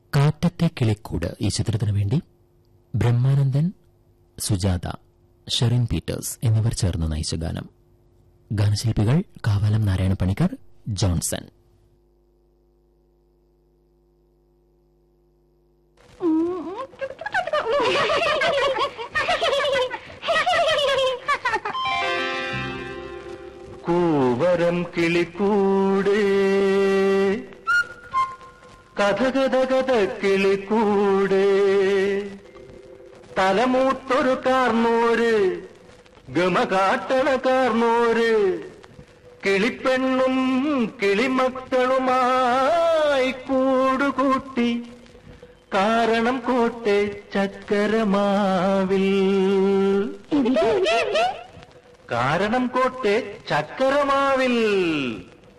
കാറ്റത്തെ കിളിക്കൂട് ഈ ചിത്രത്തിനു വേണ്ടി ബ്രഹ്മാനന്ദൻ, സുജാത, ഷെറിൻ പീറ്റേഴ്സ് എന്നിവർ ചേർന്ന് നയിച്ച ഗാനം. ഗാനശില്പികൾ കാവാലം നാരായണ പണിക്കർ, ജോൺസൺ. കൂവരം കിളിക്കൂടേ കഥകഥകഥ കിളിക്കൂടേ തലമൂത്തൊരു കാർന്നോര് ഗമകാട്ടണ കാർന്നോര് കിളിപ്പെണ്ണും കിളിമക്കളുമായി കൂടുകൂട്ടി കാരണം കോട്ടെ ചക്കരമാവിൽ. കാരണം കോട്ടെ ചക്കരമാവിൽ.